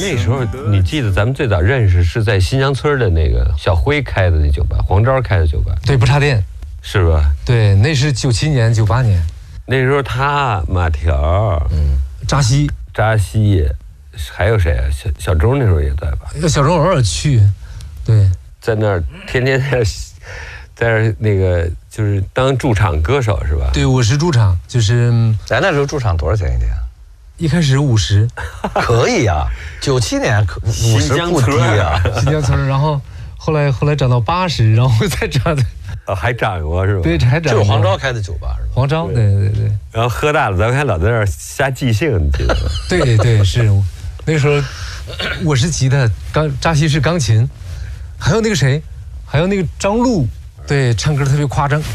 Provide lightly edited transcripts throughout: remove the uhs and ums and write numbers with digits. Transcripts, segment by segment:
那时候你记得咱们最早认识是在新疆村的那个小辉开的那酒吧，黄昭开的酒吧， 对，不插电， 是吧？ 对，那是97年、98年。 那时候他马条， 扎西， 还有谁啊？小周那时候也在吧？ 小周偶尔去，对， 在那儿天天在那儿那个就是当驻场歌手是吧？ 对，我是驻场，就是咱那时候驻场多少钱一天？ 一开始50， 可以啊，97年50不低啊， 新疆村，然后后来涨到80，然后再涨的， 还涨过是吧？ 对，还涨。 就是黄昭开的酒吧是吧？ 黄昭，对。 然后喝大了，咱们还老在那儿瞎即兴，你记得吗？ 对，是那时候我是吉他，扎西是钢琴，还有那个谁，还有那个张璐，对，唱歌特别夸张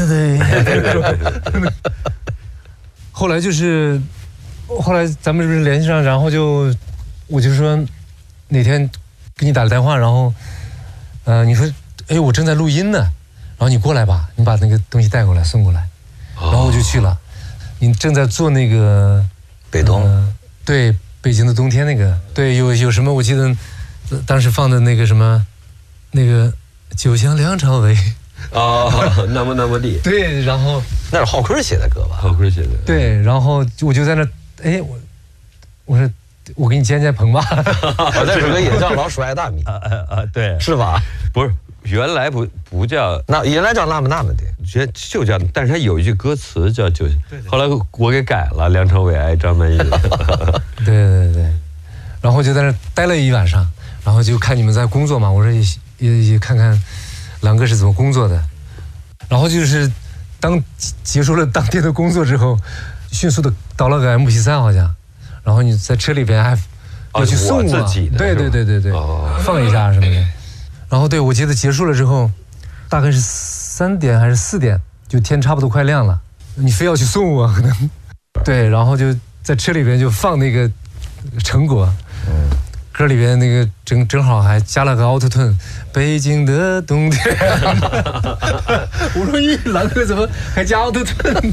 ，yes， 后来咱们是不是联系上，然后我就说哪天给你打个电话，然后你说哎我正在录音呢，然后你过来吧，你把那个东西带过来送过来，然后我就去了。你正在做那个北东， 对，北京的冬天那个，对，有什么？我记得当时放的那个什么，那个就像梁朝伟那么地， 对，然后那是浩坤写的歌吧？ 浩坤写的， 对，然后我就在那，哎，我说我给你煎棚吧， 我那首歌也叫《老鼠爱大米》 对， 是吧？ 不是，原来不叫， 那原来叫那么的。 就叫，但是他有一句歌词叫就，后来我给改了，梁朝伟爱张曼玉。 对，然后就在那待了一晚上，然后就看你们在工作嘛，我说也看看狼哥是怎么工作的，然后就是当结束了当天的工作之后，迅速的导了个 MP3 好像，然后你在车里边还要去送我，对，放一下什么的，然后对我记得结束了之后，大概是3点还是4点，就天差不多快亮了，你非要去送我，可能对，然后就在车里边就放那个成果，歌里边那个正好还加了个奥特顿，北京的冬天。我说狼哥怎么还加奥特顿？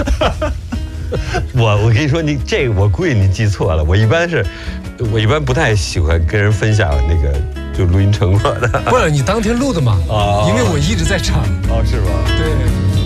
我跟你说，你这个我估计你记错了，我一般不太喜欢跟人分享那个就录音成果的。 不是你当天录的嘛？因为我一直在唱。 是吧？ 对。